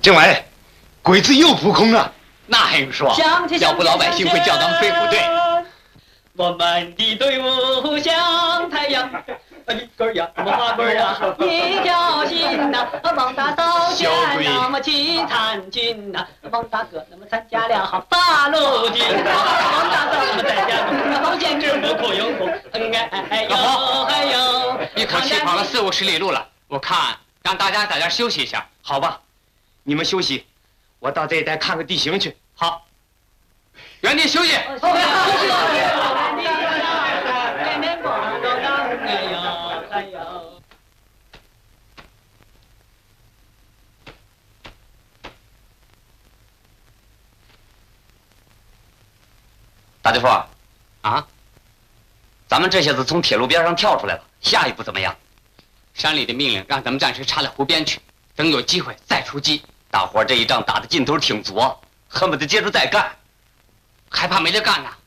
政委，鬼子又扑空了。 那还用说？要不老百姓会叫咱们飞虎队。 我们的队伍像太阳，一根呀，花根呀，一条心呐，王大嫂家那么去参军呐，王大哥那么参加了八路军，王大嫂那么在家中好简直不哭又哭，哎呦哎呦， 一口气跑了40-50里路了，我看让大家在这休息一下， 好吧？你们休息，我到这一带看看地形去。 好，原地休息。 大姐夫啊， 咱们这下子从铁路边上跳出来了，下一步怎么样？ 山里的命令让咱们暂时插到湖边去，等有机会再出击。 大伙儿这一仗打的劲头挺足啊，恨不得接着再干， 还怕没得干呢？